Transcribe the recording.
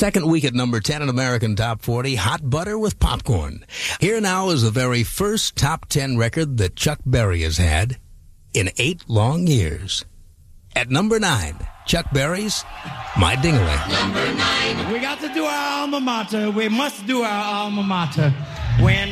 second week at number 10 in American Top 40, Hot Butter with Popcorn. Here now is the very first top 10 record that Chuck Berry has had in 8 long years. At number 9, Chuck Berry's My Ding-a-Ling. Number 9. We got to do our alma mater. We must do our alma mater. When